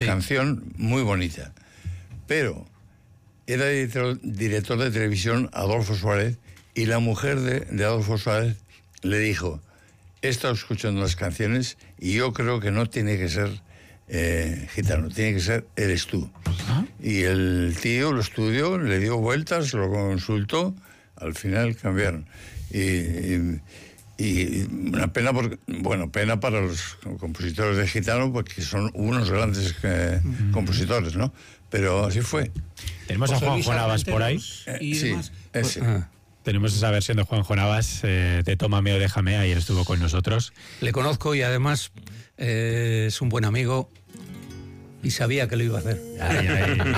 canción muy bonita. Pero era director de televisión Adolfo Suárez, y la mujer de Adolfo Suárez le dijo: he estado escuchando las canciones y yo creo que no tiene que ser gitano, tiene que ser Eres Tú. ¿Ah? Y el tío lo estudió, le dio vueltas, lo consultó, al final cambiaron. Y una pena, pena para los compositores de gitano, porque son unos grandes compositores, ¿no? Pero así fue. Tenemos a Juanjo Navas por ahí. Sí, ese. Tenemos esa versión de Juanjo Navas, de Tómame o Déjame, ayer estuvo con nosotros. Le conozco y además es un buen amigo y sabía que lo iba a hacer. Ay.